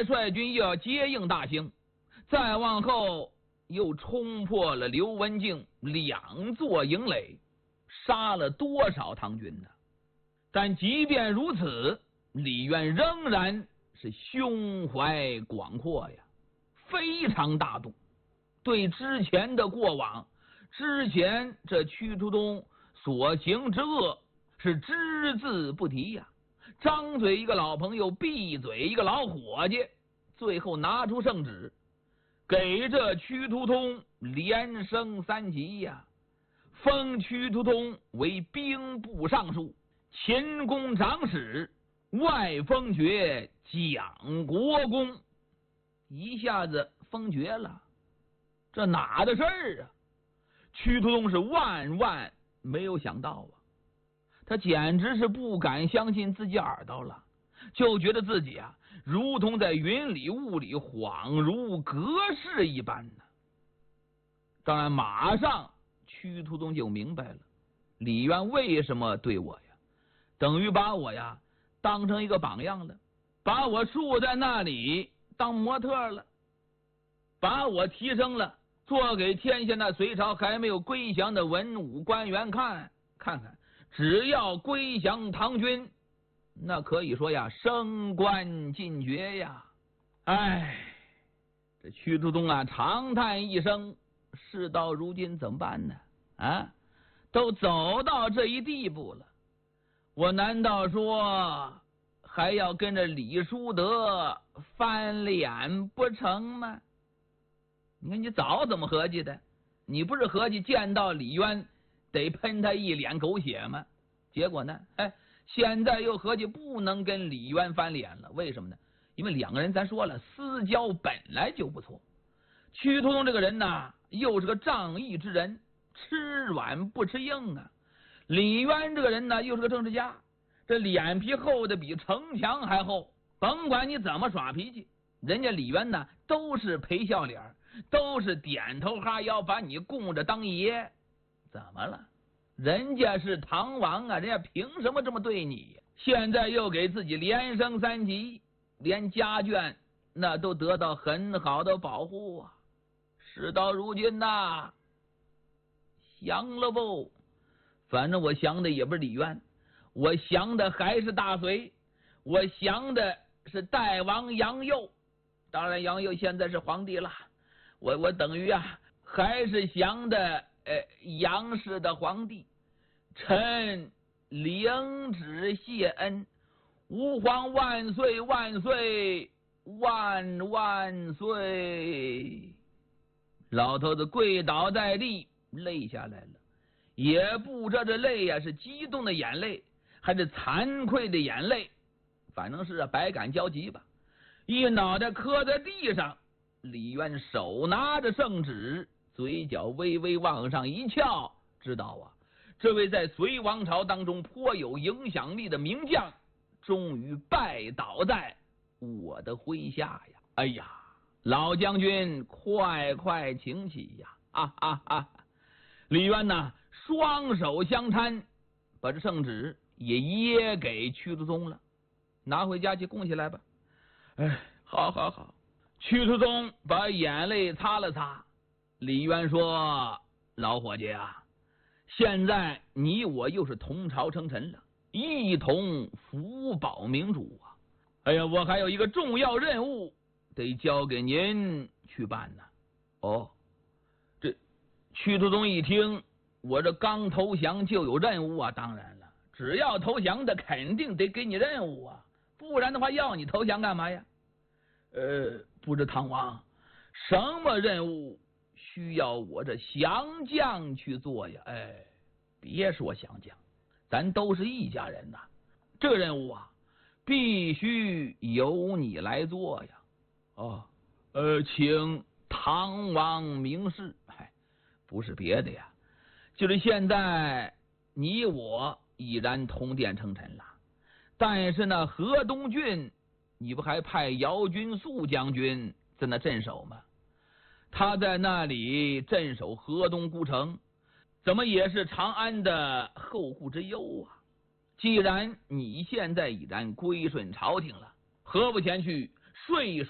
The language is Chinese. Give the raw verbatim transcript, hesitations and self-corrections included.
来率军又要接应大兴，再往后又冲破了刘文静两座营垒，杀了多少唐军呢？但即便如此，李渊仍然是胸怀广阔呀，非常大度。对之前的过往，之前这屈突通所行之恶是只字不提呀，张嘴一个老朋友，闭嘴一个老伙计，最后拿出圣旨，给这屈突通连升三级呀，封屈突通为兵部尚书、秦公长史，外封爵蒋国公，一下子封爵了。这哪的事儿啊？屈突通是万万没有想到啊，他简直是不敢相信自己耳朵了，就觉得自己啊如同在云里雾里，恍如隔世一般呢。当然马上屈突通就明白了，李渊为什么对我呀，等于把我呀当成一个榜样了，把我竖在那里当模特了，把我提升了，做给天下那隋朝还没有归降的文武官员看看看，只要归降唐军，那可以说呀升官进爵呀。哎，这屈突通啊长叹一声，事到如今怎么办呢？啊，都走到这一地步了，我难道说还要跟着李叔德翻脸不成吗？你看你早怎么合计的？你不是合计见到李渊得喷他一脸狗血吗？结果呢，哎，现在又合计不能跟李渊翻脸了。为什么呢？因为两个人咱说了，私交本来就不错。屈突通这个人呢，又是个仗义之人，吃软不吃硬啊。李渊这个人呢，又是个政治家，这脸皮厚的比城墙还厚，甭管你怎么耍脾气，人家李渊呢都是陪笑脸，都是点头哈腰，把你供着当爷。怎么了？人家是唐王啊，人家凭什么这么对你？现在又给自己连升三级，连家眷那都得到很好的保护啊。事到如今呐，降了不？反正我降的也不是李渊，我降的还是大隋，我降的是代王杨佑。当然杨佑现在是皇帝了，我我等于啊还是降的呃杨氏的皇帝。臣领旨谢恩，吾皇万岁万岁万万岁！老头子跪倒在地，泪下来了，也不知道这泪呀、啊、是激动的眼泪还是惭愧的眼泪，反正是啊百感交集吧。一脑袋磕在地上，李渊手拿着圣旨，嘴角微微往上一翘，知道啊，这位在隋王朝当中颇有影响力的名将，终于拜倒在我的麾下呀！哎呀，老将军，快快请起呀！啊啊啊！李渊呢，双手相搀，把这圣旨也掖给屈突通了，拿回家去供起来吧。哎，好好好。屈突通把眼泪擦了擦。李渊说：“老伙计啊，现在你我又是同朝称臣了，一同福保明主啊！哎呀，我还有一个重要任务得交给您去办呢。”哦，这屈突通一听，我这刚投降就有任务啊！当然了，只要投降的肯定得给你任务啊，不然的话要你投降干嘛呀？呃，不知唐王什么任务需要我这降将去做呀？哎，别说降将，咱都是一家人呐。这个任务啊，必须由你来做呀。哦，呃，请唐王明示。哎，不是别的呀，就是现在你我已然同殿称臣了，但是呢，河东郡你不还派姚军素将军在那镇守吗？他在那里镇守河东孤城，怎么也是长安的后顾之忧啊。既然你现在已然归顺朝廷了，何不前去说一说